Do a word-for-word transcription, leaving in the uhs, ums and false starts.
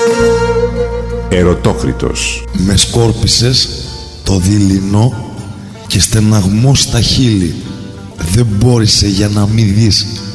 Ερωτόκριτος. Με σκόρπισες το δειλινό και στεναγμό στα χείλη. Δεν μπόρεσε για να μην δεις